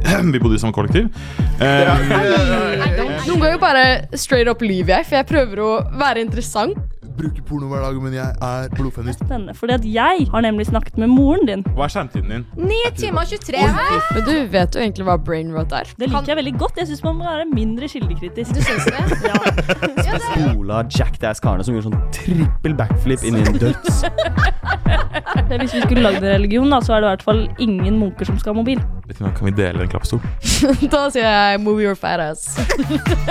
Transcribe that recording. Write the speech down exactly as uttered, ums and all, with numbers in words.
vi bodde i samme kollektiv. Um, Noen ganger bare straight up lyver jeg, for jeg prøver å være interessant. Bruker porno hver dag, men jeg er blodfeminist. Spennende, fordi at jeg har nemlig snakket med moren din. Hva er skjermtiden din? ni timer og tjuetre her. Men du vet jo egentlig hva brain rot er. Det liker jeg veldig godt. Jeg synes man må være mindre kildekritisk. Du synes det? Ja. Ja, det er... Ola Jackass-karene som gjorde sånn trippel backflip inn i en døds. Hvis vi skulle lagd en religion, da, så er det i hvert fall ingen munker som skal ha mobil. Kan vi dele en klappstol? Da sier jeg move your fat ass.